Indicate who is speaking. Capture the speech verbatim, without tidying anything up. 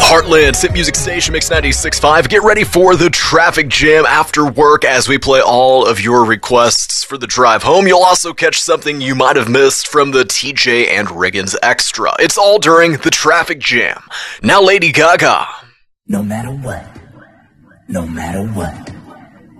Speaker 1: Heartland's hit music station, Mix ninety-six point five. Get ready for the traffic jam after work as we play all of your requests for the drive home. You'll also catch something you might have missed from the T J and Riggins Extra. It's all during the traffic jam. Now Lady Gaga.
Speaker 2: No matter what, no matter what.